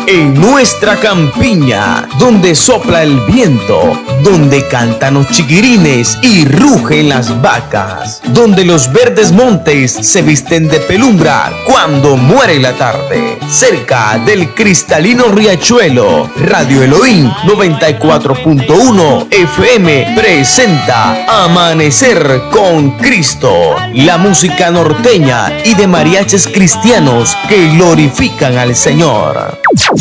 en nuestra campiña, donde sopla el viento, donde cantan los chiquirines y rugen las vacas, donde los verdes montes se visten de pelumbra cuando muere la tarde. Cerca del cristalino riachuelo, Radio Elohim 94.1 FM presenta Amanecer con Cristo, la música norteña y de mariachis cristianos que glorifican al Señor.